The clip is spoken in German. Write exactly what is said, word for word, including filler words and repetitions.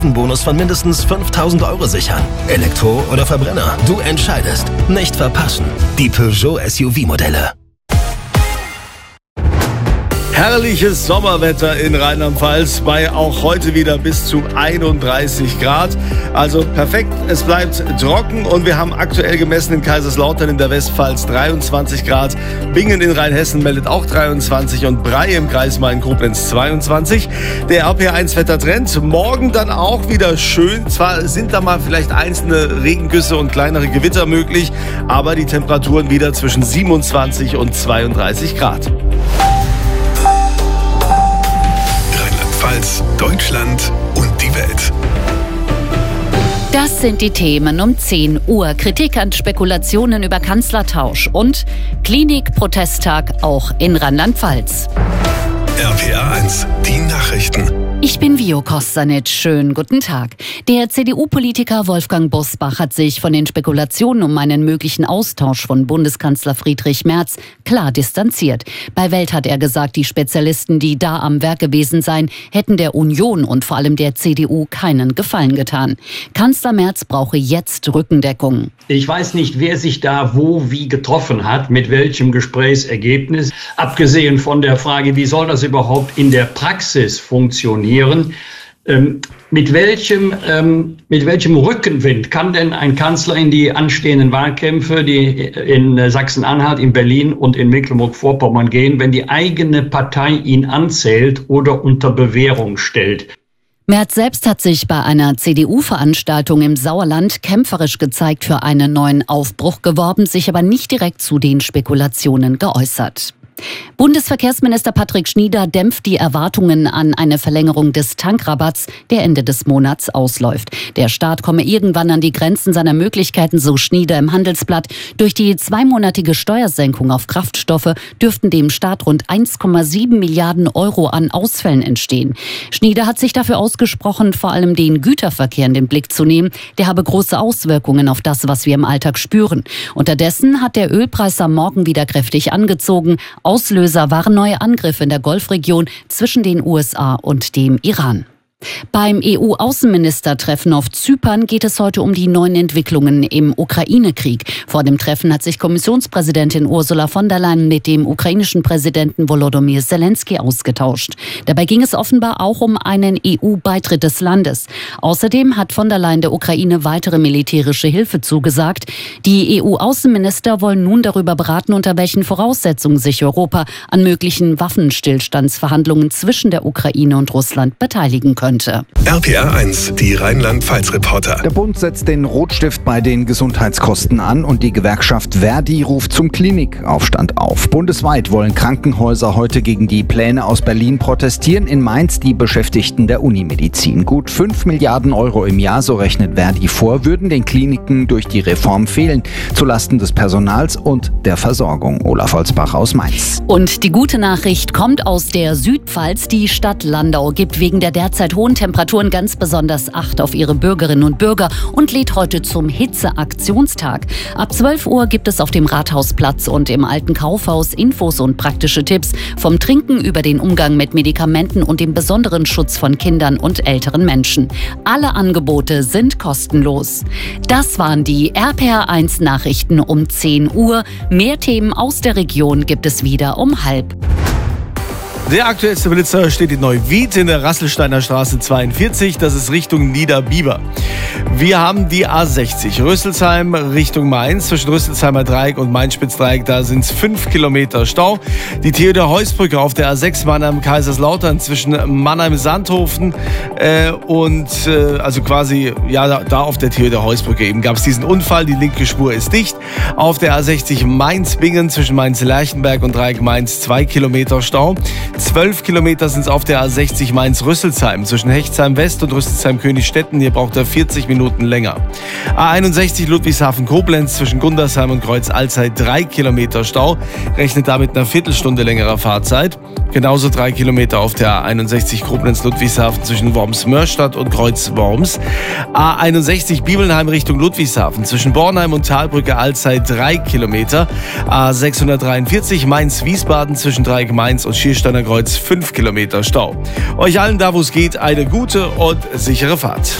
Einen Bonus von mindestens fünftausend Euro sichern. Elektro oder Verbrenner? Du entscheidest. Nicht verpassen. Die Peugeot S U V-Modelle. Herrliches Sommerwetter in Rheinland-Pfalz bei auch heute wieder bis zu einunddreißig Grad. Also perfekt, es bleibt trocken und wir haben aktuell gemessen in Kaiserslautern in der Westpfalz dreiundzwanzig Grad. Bingen in Rheinhessen meldet auch dreiundzwanzig und Bray im Kreis Main-Koblenz zweiundzwanzig. Der R P R eins Wettertrend, morgen dann auch wieder schön. Zwar sind da mal vielleicht einzelne Regengüsse und kleinere Gewitter möglich, aber die Temperaturen wieder zwischen siebenundzwanzig und zweiunddreißig Grad. Deutschland und die Welt. Das sind die Themen um zehn Uhr. Kritik an Spekulationen über Kanzlertausch und Klinik-Protesttag auch in Rheinland-Pfalz. R P R eins, die Nachrichten. Ich bin Vio Kostanic. Schönen guten Tag. Der C D U-Politiker Wolfgang Bosbach hat sich von den Spekulationen um einen möglichen Austausch von Bundeskanzler Friedrich Merz klar distanziert. Bei Welt hat er gesagt, die Spezialisten, die da am Werk gewesen seien, hätten der Union und vor allem der C D U keinen Gefallen getan. Kanzler Merz brauche jetzt Rückendeckung. Ich weiß nicht, wer sich da wo wie getroffen hat, mit welchem Gesprächsergebnis. Abgesehen von der Frage, wie soll das überhaupt in der Praxis funktionieren? Ähm, mit welchem, ähm, mit welchem Rückenwind kann denn ein Kanzler in die anstehenden Wahlkämpfe, die in Sachsen-Anhalt, in Berlin und in Mecklenburg-Vorpommern gehen, wenn die eigene Partei ihn anzählt oder unter Bewährung stellt? Merz selbst hat sich bei einer C D U-Veranstaltung im Sauerland kämpferisch gezeigt, für einen neuen Aufbruch geworben, sich aber nicht direkt zu den Spekulationen geäußert. Bundesverkehrsminister Patrick Schnieder dämpft die Erwartungen an eine Verlängerung des Tankrabatts, der Ende des Monats ausläuft. Der Staat komme irgendwann an die Grenzen seiner Möglichkeiten, so Schnieder im Handelsblatt. Durch die zweimonatige Steuersenkung auf Kraftstoffe dürften dem Staat rund eins Komma sieben Milliarden Euro an Ausfällen entstehen. Schnieder hat sich dafür ausgesprochen, vor allem den Güterverkehr in den Blick zu nehmen. Der habe große Auswirkungen auf das, was wir im Alltag spüren. Unterdessen hat der Ölpreis am Morgen wieder kräftig angezogen. Auslöser waren neue Angriffe in der Golfregion zwischen den U S A und dem Iran. Beim E U-Außenministertreffen auf Zypern geht es heute um die neuen Entwicklungen im Ukraine-Krieg. Vor dem Treffen hat sich Kommissionspräsidentin Ursula von der Leyen mit dem ukrainischen Präsidenten Volodymyr Zelensky ausgetauscht. Dabei ging es offenbar auch um einen E U-Beitritt des Landes. Außerdem hat von der Leyen der Ukraine weitere militärische Hilfe zugesagt. Die E U-Außenminister wollen nun darüber beraten, unter welchen Voraussetzungen sich Europa an möglichen Waffenstillstandsverhandlungen zwischen der Ukraine und Russland beteiligen könnte. R P R eins, die Rheinland-Pfalz-Reporter. Der Bund setzt den Rotstift bei den Gesundheitskosten an und die Gewerkschaft Verdi ruft zum Klinikaufstand auf. Bundesweit wollen Krankenhäuser heute gegen die Pläne aus Berlin protestieren. In Mainz die Beschäftigten der Unimedizin. Gut fünf Milliarden Euro im Jahr, so rechnet Verdi vor, würden den Kliniken durch die Reform fehlen. Zulasten des Personals und der Versorgung. Olaf Holzbach aus Mainz. Und die gute Nachricht kommt aus der Südpfalz. Die Stadt Landau gibt wegen der derzeit hohen Temperaturen ganz besonders Acht auf ihre Bürgerinnen und Bürger und lädt heute zum Hitzeaktionstag. Ab zwölf Uhr gibt es auf dem Rathausplatz und im Alten Kaufhaus Infos und praktische Tipps vom Trinken über den Umgang mit Medikamenten und dem besonderen Schutz von Kindern und älteren Menschen. Alle Angebote sind kostenlos. Das waren die R P R eins Nachrichten um zehn Uhr. Mehr Themen aus der Region gibt es wieder um halb. Der aktuellste Blitzer steht in Neuwied in der Rasselsteiner Straße zweiundvierzig. Das ist Richtung Niederbiber. Wir haben die A sechzig Rüsselsheim Richtung Mainz. Zwischen Rüsselsheimer Dreieck und Mainz-Spitz-Dreieck, da sind es fünf Kilometer Stau. Die Theodor-Heuss-Brücke auf der A sechs Mannheim-Kaiserslautern zwischen Mannheim-Sandhofen äh, und äh, also quasi ja da, da auf der Theodor-Heuss-Brücke eben gab es diesen Unfall. Die linke Spur ist dicht. Auf der A sechzig Mainz-Bingen zwischen Mainz-Lerchenberg und Dreieck-Mainz zwei Kilometer Stau. Zwölf Kilometer sind es auf der A sechzig Mainz-Rüsselsheim zwischen Hechtsheim-West und Rüsselsheim-Königstetten. Hier braucht er vierzig Minuten länger. A einundsechzig Ludwigshafen-Koblenz zwischen Gundersheim und Kreuz-Alzey drei Kilometer Stau. Rechnet damit einer Viertelstunde längerer Fahrzeit. Genauso drei Kilometer auf der A einundsechzig Koblenz-Ludwigshafen zwischen Worms-Mörstadt und Kreuz-Worms. A einundsechzig Bibelnheim Richtung Ludwigshafen zwischen Bornheim und Talbrücke-Alzey drei Kilometer. A sechshundertdreiundvierzig Mainz-Wiesbaden zwischen Dreieck-Mainz und Schiersteiner Drehkreuz fünf Kilometer Stau. Euch allen da, wo es geht, eine gute und sichere Fahrt.